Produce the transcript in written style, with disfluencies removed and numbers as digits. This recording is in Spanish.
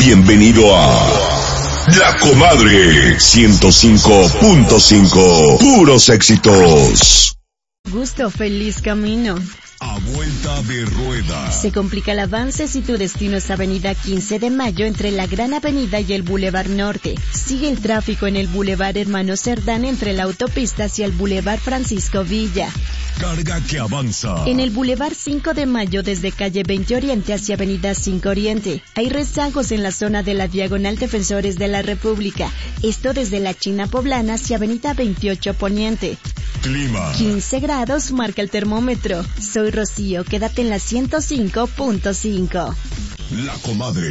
Bienvenido a La Comadre 105.5. Puros éxitos. Gusto, feliz camino. A vuelta de rueda. Se complica el avance si tu destino es Avenida 15 de Mayo entre la Gran Avenida y el Boulevard Norte. Sigue el tráfico en el Boulevard Hermano Cerdán entre la autopista hacia el Boulevard Francisco Villa. Carga que avanza. En el Boulevard 5 de Mayo desde calle 20 Oriente hacia Avenida 5 Oriente. Hay rezagos en la zona de la Diagonal Defensores de la República. Esto desde la China Poblana hacia Avenida 28 Poniente. Clima. 15 grados marca el termómetro. Soy Rocío, quédate en la 105.5. La Comadre.